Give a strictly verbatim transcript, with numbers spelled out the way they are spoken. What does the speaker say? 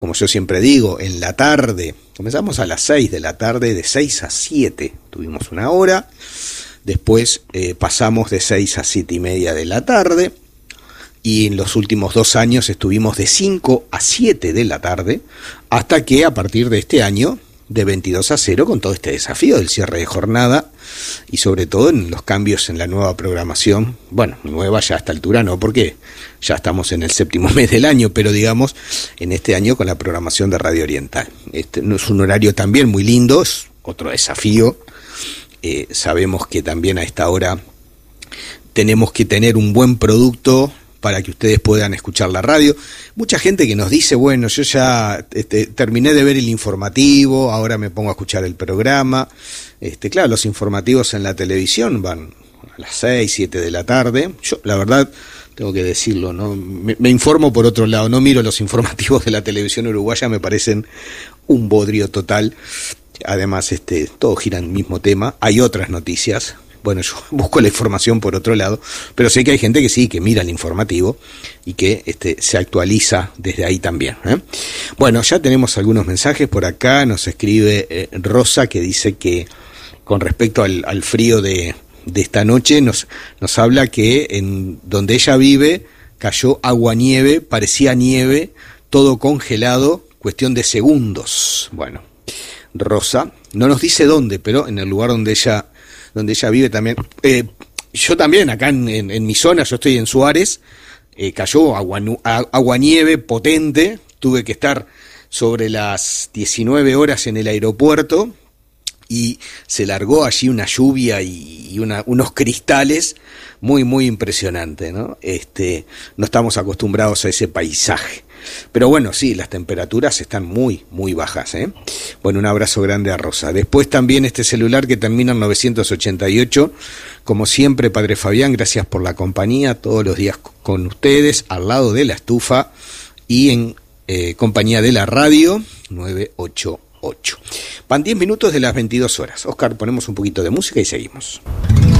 como yo siempre digo, en la tarde. Comenzamos a las seis de la tarde, de seis a siete tuvimos una hora. Después eh, pasamos de seis a siete y media de la tarde. Y en los últimos dos años estuvimos de cinco a siete de la tarde, hasta que a partir de este año, de veintidós a cero, con todo este desafío del cierre de jornada y sobre todo en los cambios en la nueva programación. Bueno, nueva ya a esta altura no, porque ya estamos en el séptimo mes del año, pero digamos en este año con la programación de Radio Oriental. Este no es un horario también muy lindo, es otro desafío. Eh, sabemos que también a esta hora tenemos que tener un buen producto para que ustedes puedan escuchar la radio. Mucha gente que nos dice, bueno, yo ya este, terminé de ver el informativo, ahora me pongo a escuchar el programa. Este, claro, los informativos en la televisión van a las seis, siete de la tarde. Yo, la verdad, tengo que decirlo, ¿no? Me, me informo por otro lado, no miro los informativos de la televisión uruguaya, me parecen un bodrio total. Además, este, todo gira en el mismo tema. Hay otras noticias. Bueno, yo busco la información por otro lado, pero sé que hay gente que sí, que mira el informativo y que este, se actualiza desde ahí también, ¿eh? Bueno, ya tenemos algunos mensajes por acá. Nos escribe eh, Rosa, que dice que con respecto al, al frío de, de esta noche, nos, nos habla que en donde ella vive cayó agua nieve, parecía nieve, todo congelado, cuestión de segundos. Bueno, Rosa no nos dice dónde, pero en el lugar donde ella donde ella vive también. Eh, yo también, acá en, en, en mi zona, yo estoy en Suárez, eh, cayó agua, agua nieve potente, tuve que estar sobre las diecinueve horas en el aeropuerto y se largó allí una lluvia y, y una, unos cristales muy, muy impresionante, ¿no? Este, no estamos acostumbrados a ese paisaje. Pero bueno, sí, las temperaturas están muy, muy bajas, ¿eh? Bueno, un abrazo grande a Rosa. Después también este celular que termina en novecientos ochenta y ocho. Como siempre, Padre Fabián, gracias por la compañía, todos los días con ustedes, al lado de la estufa y en eh, compañía de la radio nueve ocho ocho. Van diez minutos de las veintidós horas. Oscar, ponemos un poquito de música y seguimos.